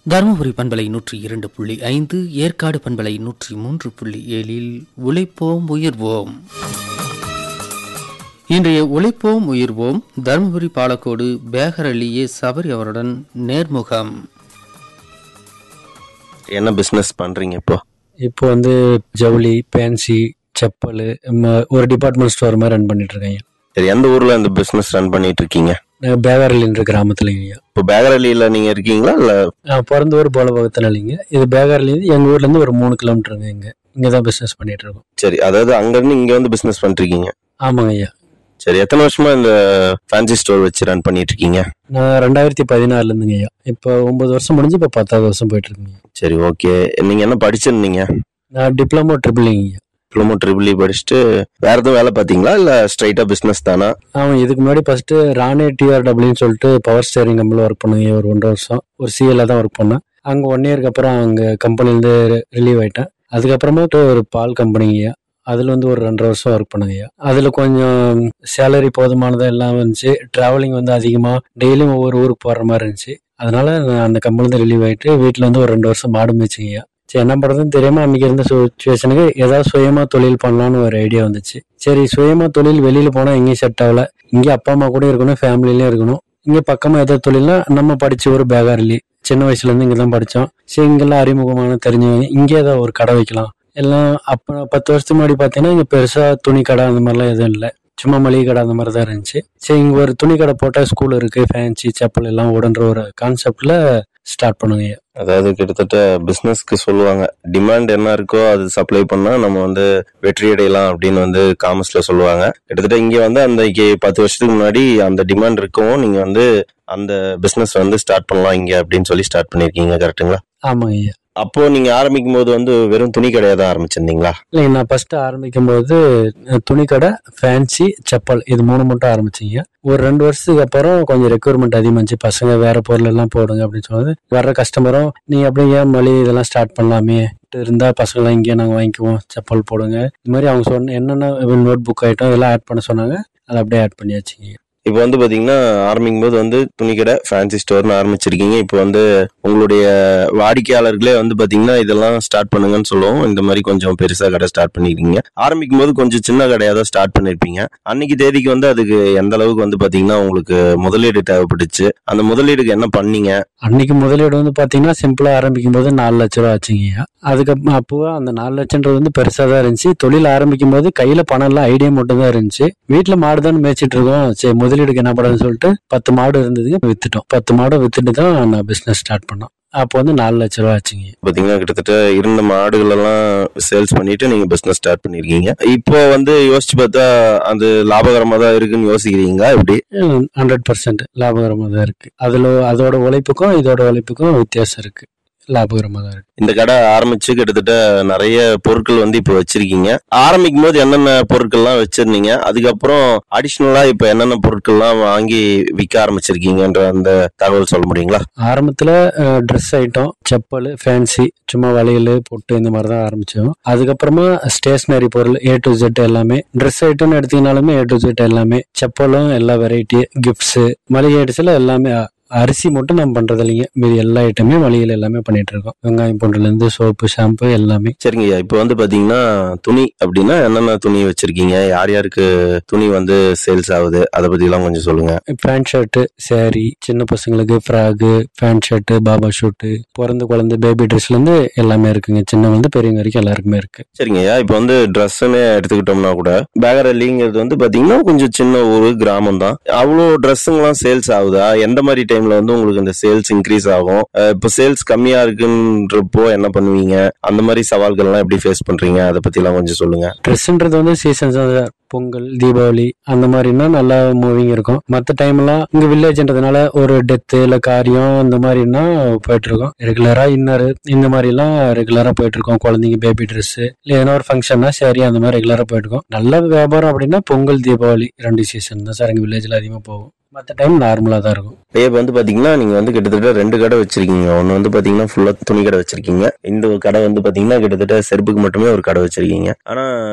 தருமபுரி பண்பலை 102.5, ஏற்காடு பண்பலை 103.7 உழைப்போம் உயர்வோம். இன்றைய உழைப்போம் உயர்வோம் தருமபுரி பாலக்கோடு பேகரலி சபரி அவருடன் நேர்முகம். என்ன பிசினஸ் பண்றீங்க இப்போ வந்து ஜவுளி, பேன்சி, செப்பல், ஒரு டிபார்ட்மெண்ட் ஸ்டோர் மாதிரி ரன் பண்ணிட்டு இருக்கேன். சரி, எந்த ஊர்ல இந்த பிசினஸ் ரன் பண்ணிட்டு இருக்கீங்க? பேகரலின்ற கிராமத்துலங்க. இப்போ பேகரலியில நீங்க இருக்கீங்களா இல்ல? பிறந்த ஊர் போலபகத்துல இல்லைங்க. இது பேகரலி எங்க ஊர்ல இருந்து ஒரு 3 கிலோமீட்டருங்க. இங்கதான் பிசினஸ் பண்ணிட்டு இருக்கோம். சரி, அதாவது அங்க இருந்து இங்க வந்து பிசினஸ் பண்ணிருக்கீங்க? ஆமாங்க ஐயா. சரி, எத்தனை வருஷமா இந்த ஃபேன்சி ஸ்டோர் வச்சு ரன் பண்ணிட்டு இருக்கீங்க? நான் 2014 இருந்துங்க ஐயா. இப்போ 9 வருஷம் முடிஞ்சு இப்போ 10வது வருஷம் போயிட்டு இருக்குங்க. சரி, ஓகே. நீங்க என்ன படிச்சிருந்தீங்க? நான் டிப்ளமோ ட்ரிபிள்ங்க. டிப்ளமோ ட்ரிபிள் படிச்சுட்டு வேற எதுவும் வேலை பார்த்தீங்களா இல்ல ஸ்ட்ரைட்டா பிசினஸ் தானா? இதுக்கு முன்னாடி ஃபர்ஸ்ட் ராணே டிஆர்டபிள்யூன்னு சொல்லிட்டு பவர் ஸ்டேரிங் கம்பெனியில் ஒர்க் பண்ணுங்க. ஒரு 1.5 வருஷம் ஒரு சிஎல்ல தான் ஒர்க் பண்ணேன். அங்கே 1 இயருக்கு அப்புறம் அங்கே கம்பெனிலேருந்து ரிலீவ் ஆயிட்டேன். அதுக்கப்புறமா ஒரு பால் கம்பெனிங்க. அதில் வந்து ஒரு 2.5 வருஷம் ஒர்க் பண்ணுங்க. அதில் கொஞ்சம் சேலரி போதுமானதாக எல்லாம் இருந்துச்சு. டிராவலிங் வந்து அதிகமாக டெய்லியும் ஒவ்வொரு ஊருக்கு போகிற மாதிரி இருந்துச்சு. அதனால நான் அந்த கம்பெனிலேருந்து ரிலீவ் ஆகிட்டு வீட்டில் வந்து ஒரு 2 வருஷம் மாடு மேய்ச்சிங்க. சரி, என்ன பண்ணுறதுன்னு தெரியாமல் அன்றைக்கி இருந்த சுச்சுவேஷனுக்கு ஏதாவது சுயமாக தொழில் பண்ணலான்னு ஒரு ஐடியா வந்துச்சு. சரி, சுயமாக தொழில் வெளியில் போனால் எங்கேயும் செட் ஆகல. இங்கே அப்பா அம்மா கூட இருக்கணும், ஃபேமிலிலையும் இருக்கணும். இங்கே பக்கமாக ஏதாவது தொழில்னா நம்ம படித்த ஒரு பேகரலி, சின்ன வயசுலேருந்து இங்கே தான் படித்தோம். சரி, இங்கெல்லாம் அறிமுகமான தெரிஞ்சவங்க, இங்கே ஏதாவது ஒரு கடை வைக்கலாம். எல்லாம் அப்போ 10 வருஷத்துக்கு முன்னாடி பார்த்தீங்கன்னா இங்கே பெருசாக துணி கடை அந்த மாதிரிலாம் எதுவும் இல்லை. சும்மா மளிகை கடை அந்த மாதிரி தான் இருந்துச்சு. சரி, இங்கே ஒரு துணி கடை போட்டால் ஸ்கூல் இருக்குது, ஃபேன்சி, செப்பல் எல்லாம் ஓடுன்ற ஒரு கான்செப்டில் ஸ்டார்ட் பண்ணுங்க. அதாவது கிட்டத்தட்ட பிசினஸ்க்கு சொல்லுவாங்க, டிமாண்ட் என்ன இருக்கோ அது சப்ளை பண்ணா நம்ம வந்து வெற்றி அடையலாம் அப்படின்னு வந்து காமர்ஸ்ல சொல்லுவாங்க. கிட்டத்தட்ட இங்க வந்து அந்த 10 வருஷத்துக்கு முன்னாடி அந்த டிமாண்ட் இருக்கவும் நீங்க வந்து அந்த பிசினஸ் வந்து ஸ்டார்ட் பண்ணலாம் இங்க அப்படின்னு சொல்லி ஸ்டார்ட் பண்ணிருக்கீங்க, கரெக்டுங்களா? ஆமாங்க ஐயா. அப்போ நீங்க ஆரம்பிக்கும் போது வந்து வெறும் துணி கடையா தான் ஆரம்பிச்சிருந்தீங்களா? இல்லை, நான் ஃபர்ஸ்ட் ஆரம்பிக்கும் போது துணி கடை, ஃபேன்சி, செப்பல் இது 3 மட்டும் ஆரம்பிச்சிங்க. ஒரு 2 வருஷத்துக்கு அப்புறம் கொஞ்சம் ரெக்யூர்மெண்ட் அதிகமாச்சு. பசங்க வேற பொருள் எல்லாம் போடுங்க அப்படின்னு சொன்னது வர்ற கஸ்டமரும் நீங்க அப்படியே மளிகை இதெல்லாம் ஸ்டார்ட் பண்ணலாமே இருந்தா பசங்களாம் இங்கேயே நாங்கள் வாங்கிக்குவோம், செப்பல் போடுங்க, இது மாதிரி அவங்க சொன்ன என்னென்ன நோட் புக் ஐட்டம் இதெல்லாம் ஆட் பண்ண சொன்னாங்க. அதை அப்படியே ஆட் பண்ணியாச்சுங்க. இப்போ வந்து பாத்தீங்கன்னா ஆரம்பிக்கும் போது வந்து துணிக்கடை, ஃபேன்சி ஸ்டோர்னு ஆரம்பிச்சிருக்கீங்க. இப்போ வந்து உங்களுடைய வாடிக்கையாளர்களே வந்து பாத்தீங்கன்னா இதெல்லாம் ஸ்டார்ட் பண்ணுங்கன்னு சொல்லுவோம். இந்த மாதிரி கொஞ்சம் பெருசா கடை ஸ்டார்ட் பண்ணிருக்கீங்க. ஆரம்பிக்கும் போது கொஞ்சம் சின்ன கடையா தான் ஸ்டார்ட் பண்ணிருப்பீங்க. அன்னைக்கு தேதிக்கு வந்து அதுக்கு எந்த அளவுக்கு வந்து பாத்தீங்கன்னா உங்களுக்கு முதலீடு தேவைப்பட்டுச்சு? அந்த முதலீடுக்கு என்ன பண்ணீங்க? அன்னைக்கு முதலீடு வந்து பாத்தீங்கன்னா சிம்பிளா ஆரம்பிக்கும் போது 4 லட்ச ரூபா ஆச்சுங்க. அதுக்கப்புறம் அப்போ அந்த 4 லட்சம்ன்றது வந்து பெருசா தான் இருந்துச்சு. தொழில் ஆரம்பிக்கும் போது கையில பணம் எல்லாம் ஐடியா மட்டும் தான் இருந்துச்சு. வீட்டுல மாடுதான் மேய்ச்சிட்டு இருக்கோம். சரி, முதலீடுக்கு என்ன பண்ணுறதுன்னு சொல்லிட்டு 10 மாடு இருந்ததுங்க, வித்துட்டோம். 10 மாடு வித்துட்டு தான் நான் பிசினஸ் ஸ்டார்ட் பண்ணோம். அப்போ வந்து 4 லட்ச ரூபா ஆச்சுங்க. பாத்தீங்கன்னா கிட்டத்தட்ட 2 மாடுகள் எல்லாம் சேல்ஸ் பண்ணிட்டு நீங்க பிசினஸ் ஸ்டார்ட் பண்ணிருக்கீங்க. இப்போ வந்து யோசிச்சு பார்த்தா அது லாபகரமா தான் இருக்குன்னு யோசிக்கிறீங்களா? எப்படி? 100% லாபகரமா தான் இருக்கு. அதோட உழைப்புக்கும் இதோட உழைப்புக்கும் வித்தியாசம் இருக்கு. லாபகரமா தான் இருக்கு. இந்த கடை ஆரம்பிச்சு கிட்டத்தட்ட நிறைய பொருட்கள் வந்து இப்ப வச்சிருக்கீங்க. ஆரம்பிக்கும் போது என்னென்ன பொருட்கள்லாம் வச்சிருந்தீங்க, அதுக்கப்புறம் அடிஷனலா இப்ப என்னென்ன பொருட்கள்லாம் வாங்கி விற்க ஆரம்பிச்சிருக்கீங்கன்ற அந்த தகவல் சொல்ல முடியுங்களா? ஆரம்பத்துல ட்ரெஸ் ஐட்டம், செப்பல், ஃபேன்சி, சும்மா வளையல், பொட்டு இந்த மாதிரி தான் ஆரம்பிச்சோம். அதுக்கப்புறமா ஸ்டேஷனரி பொருள் A to Z எல்லாமே. ட்ரெஸ் ஐட்டம்னு எடுத்தீங்கனாலுமே A to Z எல்லாமே. செப்பலும் எல்லா வெரைட்டி, கிஃப்ட்ஸ், மளிகை ஐட்டத்துல எல்லாமே. அரிசி மட்டும் நம்ம பண்றது இல்லைங்க, மீதி எல்லா ஐட்டமே மளிகையில் எல்லாமே பண்ணிட்டு இருக்கோம். வெங்காயம் பூண்டுல இருந்து சோப்பு, ஷாம்பு எல்லாமே. சரிங்கய்யா, இப்போ வந்து பாத்தீங்கன்னா துணி அப்படின்னா என்னென்ன துணி வச்சிருக்கீங்க, யார் யாருக்கு துணி வந்து சேல்ஸ் ஆகுது, அதை பத்தி எல்லாம் கொஞ்சம் சொல்லுங்க. பேண்ட் ஷர்ட்டு, சாரி, சின்ன பசங்களுக்கு frock, pant shirt, Baba shoot, பிறந்த குழந்தை பேபி ட்ரெஸ்ல இருந்து எல்லாமே இருக்குங்க. சின்ன வந்து பெரியவங்க வரைக்கும் எல்லாருக்குமே இருக்கு. சரிங்கய்யா, இப்போ வந்து ட்ரெஸ்ன்னு எடுத்துக்கிட்டோம்னா கூட பேகரலிங்கிறது வந்து பாத்தீங்கன்னா கொஞ்சம் சின்ன ஒரு கிராமம் தான். அவ்வளோ ட்ரெஸ்ஸுங்கெல்லாம் சேல்ஸ் ஆகுதா? எந்த மாதிரி டைம்ல வந்து உங்களுக்கு இந்த சேல்ஸ் இன்க்ரீஸ் ஆகும்? இப்போ சேல்ஸ் கம்மியா இருக்குன்றப்போ என்ன பண்ணுவீங்க? அந்த மாதிரி சவால்கள் எல்லாம் எப்படி ஃபேஸ் பண்றீங்க, அதை பத்தி எல்லாம் கொஞ்சம் சொல்லுங்க. ட்ரெஸ்ன்றது வந்து சீசன்ஸ் தான். பொங்கல், தீபாவளி அந்த மாதிரினா நல்லா மூவிங் இருக்கும். மற்ற டைம்லாம் இங்க வில்லேஜ்ன்றதுனால ஒரு டெத்து இல்ல காரியம் இந்த மாதிரினா போயிட்டு இருக்கோம். ரெகுலரா இன்னர் இந்த மாதிரி எல்லாம் ரெகுலரா போயிட்டு இருக்கோம். குழந்தைங்க பேபி ட்ரெஸ் இல்ல ஏதோ ஒரு ஃபங்க்ஷன்னா சரி அந்த மாதிரி ரெகுலரா போயிட்டு இருக்கோம். நல்ல வியாபாரம் அப்படின்னா பொங்கல், தீபாவளி 2 சீசன் தான் சார் எங்க வில்லேஜ்ல அதிகமா போகும். மற்ற டைம் நார்மலா தான் இருக்கும். இப்போ வந்து பாத்தீங்கன்னா நீங்க வந்து கிட்டத்தட்ட 2 கடை வச்சிருக்கீங்க. ஒன்னு வந்து பாத்தீங்கன்னா ஃபுல்லா துணி கடை வச்சிருக்கீங்க. இந்த கடை வந்து பாத்தீங்கன்னா கிட்டத்தட்ட செருப்புக்கு மட்டுமே ஒரு கடை வச்சிருக்கீங்க. ஆனா